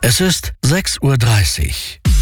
Es ist 6:30 Uhr.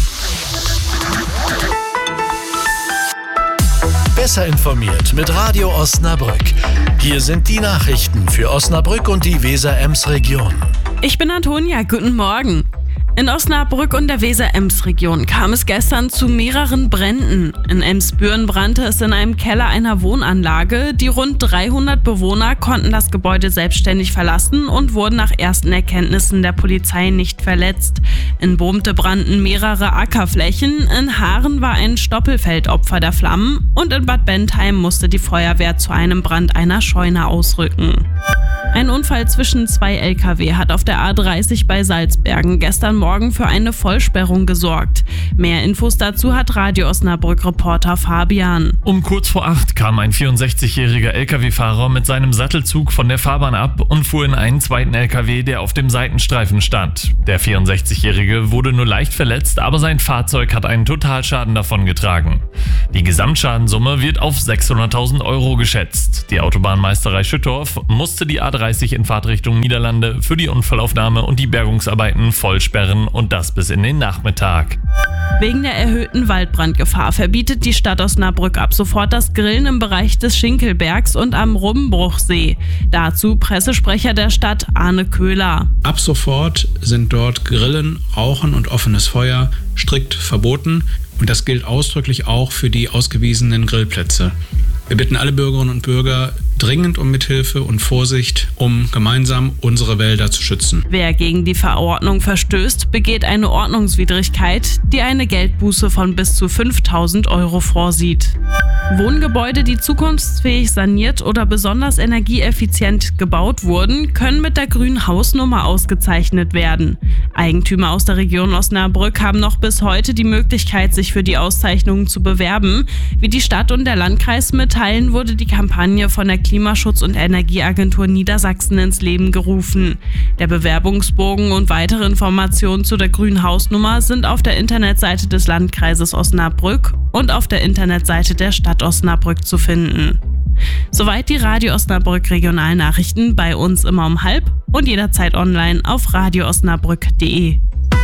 Besser informiert mit Radio Osnabrück. Hier sind die Nachrichten für Osnabrück und die Weser-Ems-Region. Ich bin Antonia, guten Morgen. In Osnabrück und der Weser-Ems-Region kam es gestern zu mehreren Bränden. In Emsbüren brannte es in einem Keller einer Wohnanlage. Die rund 300 Bewohner konnten das Gebäude selbstständig verlassen und wurden nach ersten Erkenntnissen der Polizei nicht verletzt. In Bohmte brannten mehrere Ackerflächen, in Haaren war ein Stoppelfeld Opfer der Flammen und in Bad Bentheim musste die Feuerwehr zu einem Brand einer Scheune ausrücken. Ein Unfall zwischen 2 LKW hat auf der A30 bei Salzbergen gestern Morgen für eine Vollsperrung gesorgt. Mehr Infos dazu hat Radio Osnabrück-Reporter Fabian. Um kurz vor 8 kam ein 64-jähriger LKW-Fahrer mit seinem Sattelzug von der Fahrbahn ab und fuhr in einen zweiten LKW, der auf dem Seitenstreifen stand. Der 64-jährige wurde nur leicht verletzt, aber sein Fahrzeug hat einen Totalschaden davongetragen. Die Gesamtschadenssumme wird auf 600.000 € geschätzt. Die Autobahnmeisterei Schüttorf musste die A30 in Fahrtrichtung Niederlande für die Unfallaufnahme und die Bergungsarbeiten vollsperren und das bis in den Nachmittag. Wegen der erhöhten Waldbrandgefahr verbietet die Stadt Osnabrück ab sofort das Grillen im Bereich des Schinkelbergs und am Rummbruchsee. Dazu Pressesprecher der Stadt Arne Köhler. Ab sofort sind dort Grillen, Rauchen und offenes Feuer strikt verboten und das gilt ausdrücklich auch für die ausgewiesenen Grillplätze. Wir bitten alle Bürgerinnen und Bürger dringend um Mithilfe und Vorsicht, um gemeinsam unsere Wälder zu schützen. Wer gegen die Verordnung verstößt, begeht eine Ordnungswidrigkeit, die eine Geldbuße von bis zu 5.000 € vorsieht. Wohngebäude, die zukunftsfähig saniert oder besonders energieeffizient gebaut wurden, können mit der grünen Hausnummer ausgezeichnet werden. Eigentümer aus der Region Osnabrück haben noch bis heute die Möglichkeit, sich für die Auszeichnungen zu bewerben. Wie die Stadt und der Landkreis mitteilen, wurde die Kampagne von der Klimaschutz- und Energieagentur Niedersachsen ins Leben gerufen. Der Bewerbungsbogen und weitere Informationen zu der grünen Hausnummer sind auf der Internetseite des Landkreises Osnabrück und auf der Internetseite der Stadt Osnabrück zu finden. Soweit die Radio Osnabrück Regionalnachrichten, bei uns immer um 12:30 und jederzeit online auf radioosnabrück.de.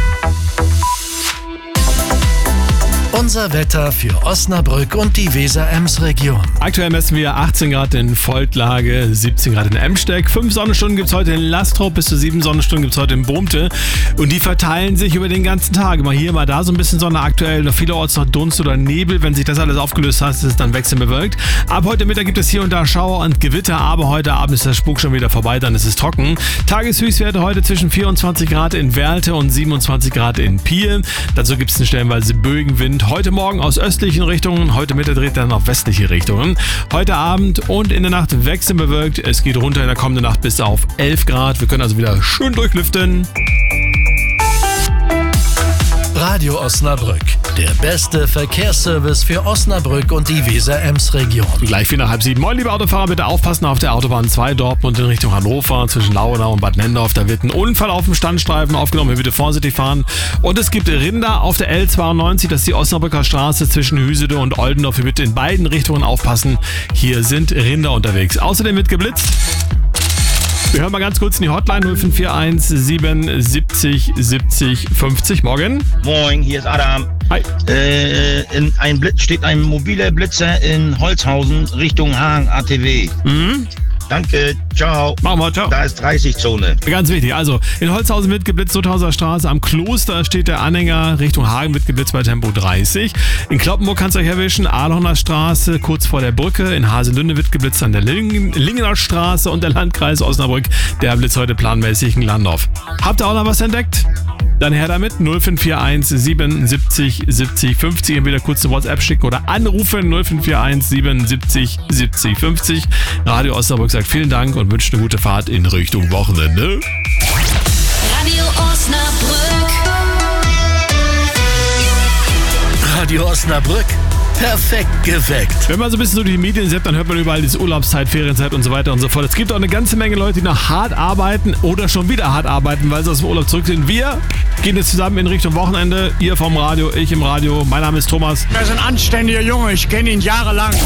Unser Wetter für Osnabrück und die Weser-Ems-Region. Aktuell messen wir 18 Grad in Volklage, 17 Grad in Emsteck, 5 Sonnenstunden gibt es heute in Lastrop, bis zu 7 Sonnenstunden gibt es heute in Bohmte und die verteilen sich über den ganzen Tag. Mal hier, mal da so ein bisschen Sonne aktuell, noch vielerorts noch Dunst oder Nebel. Wenn sich das alles aufgelöst hat, ist es dann wechselnd bewölkt. Ab heute Mittag gibt es hier und da Schauer und Gewitter, aber heute Abend ist der Spuk schon wieder vorbei, dann ist es trocken. Tageshöchstwerte heute zwischen 24 Grad in Werlte und 27 Grad in Piel. Dazu gibt es stellenweise Bögenwind. Heute Morgen aus östlichen Richtungen, heute Mittag dreht dann auf westliche Richtungen. Heute Abend und in der Nacht wechselnd bewölkt. Es geht runter in der kommenden Nacht bis auf 11 Grad. Wir können also wieder schön durchlüften. Radio Osnabrück, der beste Verkehrsservice für Osnabrück und die Weser-Ems-Region. Gleich 6:45. Moin, liebe Autofahrer, bitte aufpassen auf der Autobahn 2 Dortmund in Richtung Hannover zwischen Lauenau und Bad Nendorf. Da wird ein Unfall auf dem Standstreifen aufgenommen. Hier bitte vorsichtig fahren. Und es gibt Rinder auf der L92, das ist die Osnabrücker Straße zwischen Hüsede und Oldendorf. Hier bitte in beiden Richtungen aufpassen. Hier sind Rinder unterwegs. Außerdem wird geblitzt. Wir hören mal ganz kurz in die Hotline 0541 77 70 50. Morgen. Moin, hier ist Adam. Hi. Steht ein mobiler Blitzer in Holzhausen Richtung Hagen ATW. Danke, ciao. Machen wir, ciao. Da ist 30-Zone. Ganz wichtig, also in Holzhausen wird geblitzt, Rothauser Straße, am Kloster steht der Anhänger, Richtung Hagen wird geblitzt bei Tempo 30. In Kloppenburg kannst du euch erwischen, Ahlhorner Straße, kurz vor der Brücke. In Haselünde wird geblitzt an der Lingener Straße und der Landkreis Osnabrück, der blitzt heute planmäßig in Landorf. Habt ihr auch noch was entdeckt? Dann her damit, 0541 77 70 50. Entweder kurz eine WhatsApp schicken oder anrufen, 0541 77 70 50. Radio Osnabrück sagt vielen Dank und wünscht eine gute Fahrt in Richtung Wochenende. Radio Osnabrück. Radio Osnabrück. Perfekt geweckt. Wenn man so ein bisschen so die Medien sieht, dann hört man überall diese Urlaubszeit, Ferienzeit und so weiter und so fort. Es gibt auch eine ganze Menge Leute, die noch hart arbeiten oder schon wieder hart arbeiten, weil sie aus dem Urlaub zurück sind. Wir gehen jetzt zusammen in Richtung Wochenende. Ihr vom Radio, ich im Radio. Mein Name ist Thomas. Er ist ein anständiger Junge, ich kenne ihn jahrelang.